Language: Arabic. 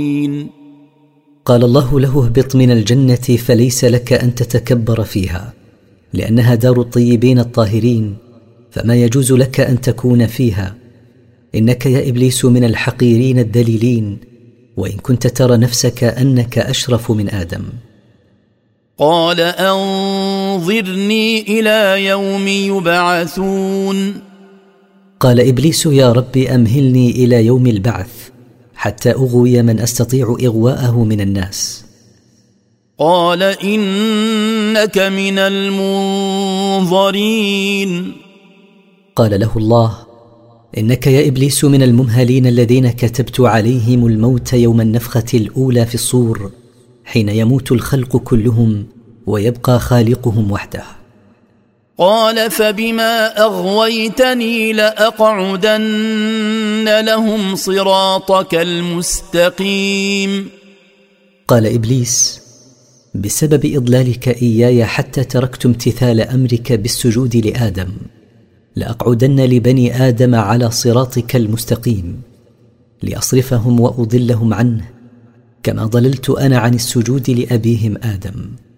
قال الله له: اهبط من الجنة فليس لك أن تتكبر فيها، لأنها دار الطيبين الطاهرين، فما يجوز لك أن تكون فيها. إنك يا إبليس من الحقيرين الذليلين، وإن كنت ترى نفسك أنك أشرف من آدم. قال أنظرني إلى يوم يبعثون. قال إبليس: يا رب أمهلني إلى يوم البعث حتى أغوي من أستطيع إغواءه من الناس. قال إنك من المنظرين. قال له الله: إنك يا إبليس من الممهلين الذين كتبت عليهم الموت يوم النفخة الأولى في الصور، حين يموت الخلق كلهم ويبقى خالقهم وحده. قال فبما أغويتني لأقعدن لهم صراطك المستقيم. قال إبليس: بسبب إضلالك إياي حتى تركت امتثال أمرك بالسجود لآدم، لأقعدن لبني آدم على صراطك المستقيم لأصرفهم وأضلهم عنه، كما ضللت أنا عن السجود لأبيهم آدم.